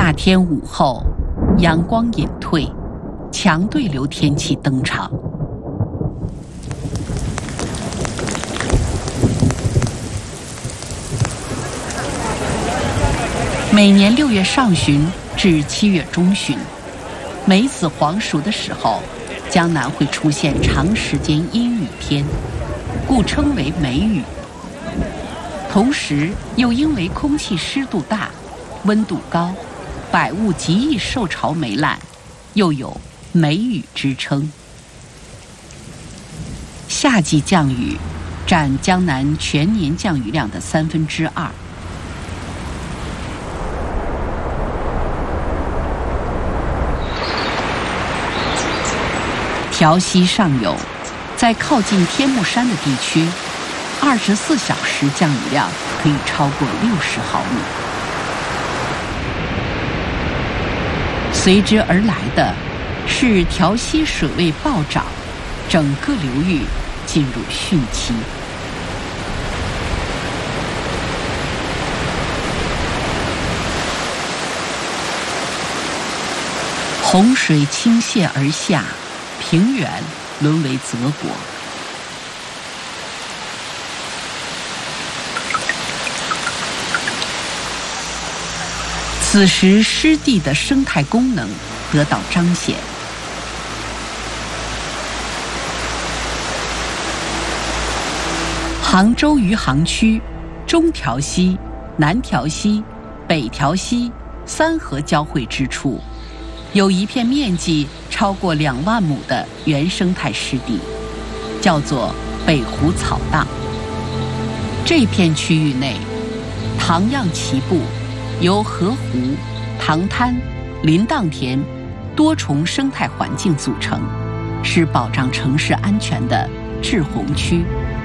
夏天午后，阳光隐退，强对流天气登场。每年6月上旬至7月中旬，梅子黄熟的时候，江南会出现长时间阴雨天，故称为梅雨。同时，又因为空气湿度大、温度高，百物极易受潮霉烂，又有梅雨之称。夏季降雨占江南全年降雨量的2/3。条溪上游，在靠近天目山的地区，24小时降雨量可以超过60毫米。随之而来的是条溪水位暴涨，整个流域进入汛期。洪水倾泻而下，平原沦为泽国。此时湿地的生态功能得到彰显。杭州余杭区中条溪、南条溪、北条溪3河交汇之处，有一片面积超过2万亩的原生态湿地，叫做北湖草荡。这片区域内，塘样齐布，由河湖、塘滩、林荡田多重生态环境组成，是保障城市安全的滞洪区。